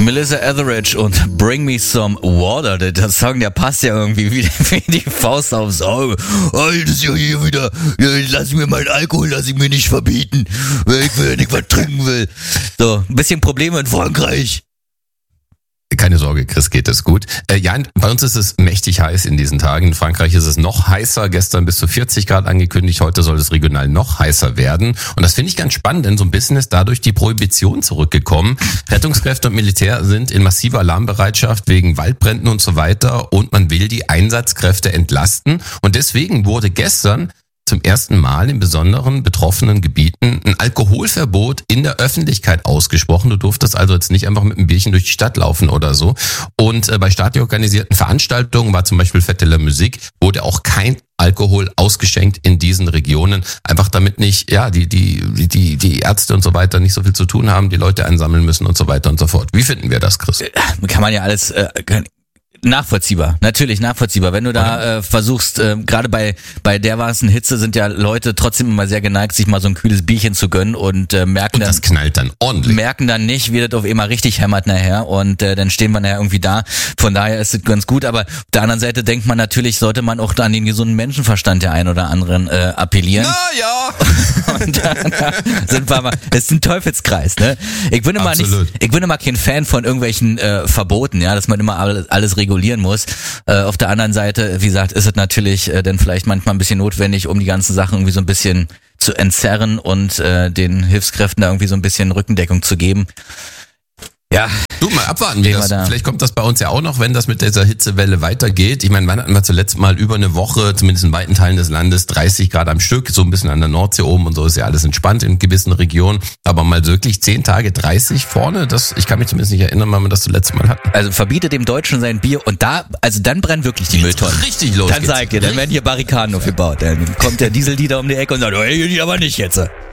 Melissa Etheridge und Bring Me Some Water. Der Song, der passt ja irgendwie wie die Faust aufs Auge. Oh, das ist ja hier wieder, ja, lass mir meinen Alkohol, lass ich mir nicht verbieten, weil ich will ja nicht was trinken will. So, ein bisschen Probleme in Frankreich. Keine Sorge, Chris, geht es gut. Ja, bei uns ist es mächtig heiß in diesen Tagen. In Frankreich ist es noch heißer. Gestern bis zu 40 Grad angekündigt. Heute soll es regional noch heißer werden. Und das finde ich ganz spannend, denn so ein bisschen ist dadurch die Prohibition zurückgekommen. Rettungskräfte und Militär sind in massiver Alarmbereitschaft wegen Waldbränden und so weiter. Und man will die Einsatzkräfte entlasten. Und deswegen wurde gestern zum ersten Mal in besonderen betroffenen Gebieten ein Alkoholverbot in der Öffentlichkeit ausgesprochen. Du durftest also jetzt nicht einfach mit einem Bierchen durch die Stadt laufen oder so. Und bei staatlich organisierten Veranstaltungen war zum Beispiel Fête de la Musique, wurde auch kein Alkohol ausgeschenkt in diesen Regionen, einfach damit nicht, ja, die Ärzte und so weiter nicht so viel zu tun haben, die Leute einsammeln müssen und so weiter und so fort. Wie finden wir das, Chris? Kann man ja alles nachvollziehbar, natürlich nachvollziehbar. Wenn du da versuchst, gerade bei dermaßen Hitze sind ja Leute trotzdem immer sehr geneigt, sich mal so ein kühles Bierchen zu gönnen und merken das knallt dann ordentlich. Merken dann nicht, wie das auf einmal richtig hämmert nachher und dann stehen wir nachher irgendwie da. Von daher ist es ganz gut, aber auf der anderen Seite denkt man natürlich, sollte man auch an den gesunden Menschenverstand der einen oder anderen appellieren. Na ja. Und dann sind wir mal, das ist ein Teufelskreis, ne? Ich bin immer kein Fan von irgendwelchen Verboten, ja, dass man immer alles regulieren muss. Auf der anderen Seite, wie gesagt, ist es natürlich dann vielleicht manchmal ein bisschen notwendig, um die ganzen Sachen irgendwie so ein bisschen zu entzerren und den Hilfskräften da irgendwie so ein bisschen Rückendeckung zu geben. Ja. Du, mal abwarten, wie das, vielleicht kommt das bei uns ja auch noch, wenn das mit dieser Hitzewelle weitergeht. Ich meine, wann hatten wir zuletzt mal über eine Woche, zumindest in weiten Teilen des Landes, 30 Grad am Stück, so ein bisschen an der Nordsee oben und so ist ja alles entspannt in gewissen Regionen. Aber mal wirklich 10 Tage 30 vorne, ich kann mich zumindest nicht erinnern, wann wir das zuletzt mal hatten. Also verbietet dem Deutschen sein Bier und dann brennen wirklich die Mülltonnen. Richtig los. Dann sag ich dir, dann werden hier Barrikaden aufgebaut. Dann kommt der Dieseldealer um die Ecke und sagt, hey, die aber nicht jetzt.